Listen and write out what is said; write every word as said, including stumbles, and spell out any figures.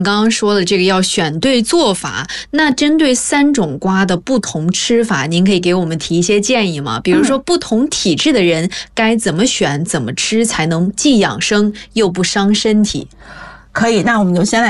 刚刚说了这个要选对做法，那针对三种瓜的不同吃法，您可以给我们提一些建议吗？比如说不同体质的人该怎么选怎么吃才能既养生又不伤身体？ 可以，那我们就先来